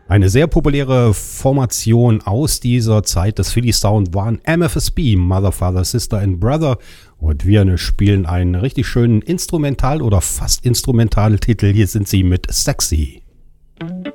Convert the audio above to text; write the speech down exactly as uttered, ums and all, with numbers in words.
Eine sehr populäre Formation aus dieser Zeit des Philly Sound waren M F S B, Mother, Father, Sister and Brother. Und wir spielen einen richtig schönen Instrumental- oder fast instrumentalen Titel. Hier sind sie mit Sexy.